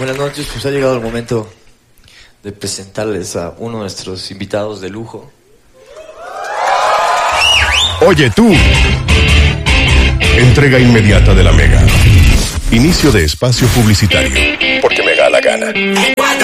Buenas noches, pues ha llegado el momento de presentarles a uno de nuestros invitados de lujo. Oye tú, entrega inmediata de la Mega. Inicio de espacio publicitario, porque me da la gana.